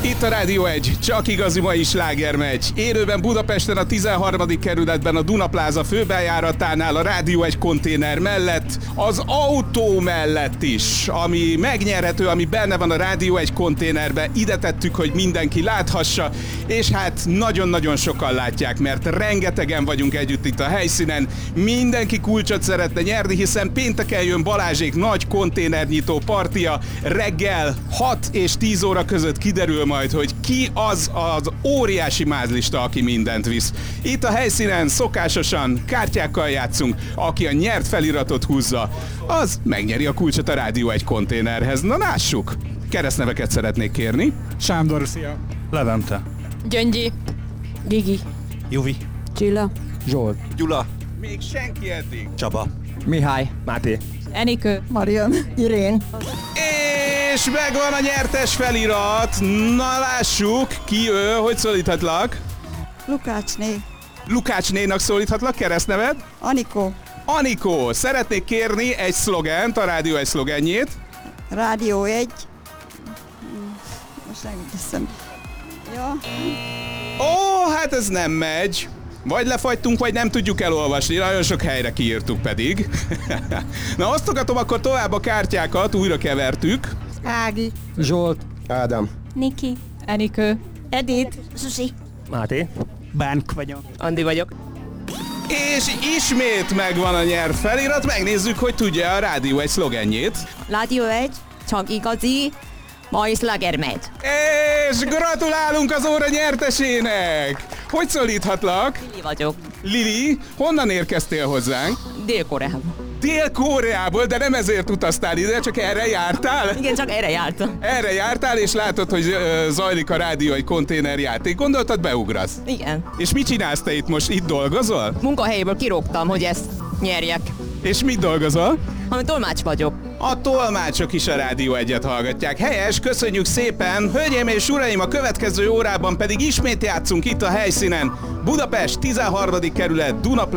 Itt a Rádió 1, csak igazi mai sláger megy. Élőben Budapesten a 13. kerületben a Dunapláza főbejáratánál a Rádió 1 konténer mellett, az autó mellett is, ami megnyerhető, ami benne van a Rádió 1 konténerbe. Ide tettük, hogy mindenki láthassa, és hát nagyon-nagyon sokan látják, mert rengetegen vagyunk együtt itt a helyszínen. Mindenki kulcsot szeretne nyerni, hiszen pénteken jön Balázsék nagy konténernyitó partia. Reggel 6 és 10 óra között kiderül majd, hogy ki az az óriási mázlista, aki mindent visz. Itt a helyszínen szokásosan kártyákkal játszunk, aki a nyert feliratot húzza, az megnyeri a kulcsot a Rádió 1 konténerhez. Na lássuk! Keresztneveket szeretnék kérni. Sándor, szia! Levente. Gyöngyi. Gigi. Juvi. Csilla. Zsolt. Gyula. Még senki eddig. Csaba. Mihály. Máté. Enikő. Marian. Irén. És megvan a nyertes felirat. Na lássuk, ki ő, hogy szólíthatlak? Lukácsné. Lukácsnénak szólíthatlak, keresztneved? Anikó. Anikó, szeretnék kérni egy szlogent, a Rádió 1 szlogenjét. Rádió 1. Most nem teszem. Ja. Ó, hát ez nem megy. Vagy lefagytunk, vagy nem tudjuk elolvasni, nagyon sok helyre kiírtuk pedig. Na, osztogatom akkor tovább a kártyákat, újra kevertük. Ági. Zsolt. Ádám. Niki. Enikő. Edith. Susi. Máté. Bánk vagyok. Andi vagyok. És ismét megvan a nyert felirat, megnézzük, hogy tudja a Rádió 1 szlogenjét. Rádió 1, csak igazi, mai sláger megy. És gratulálunk az óra nyertesének! Hogy szólíthatlak? Lili vagyok. Lili, honnan érkeztél hozzánk? Dél-Koreából. Dél-Koreából, de nem ezért utaztál ide, csak erre jártál? Igen, csak erre jártam. Erre jártál, és látod, hogy zajlik a Rádió egy konténerjáték. Gondoltad, beugrasz? Igen. És mit csinálsz te itt most? Itt dolgozol? Munkahelyéből kirúgtam, hogy ezt nyerjek. És mit dolgozol? Ami tolmács vagyok. A tolmácsok is a Rádió 1-et hallgatják. Helyes, köszönjük szépen! Hölgyeim és uraim, a következő órában pedig ismét játszunk itt a helyszínen. Budapest, 13. kerület, Dunapláza.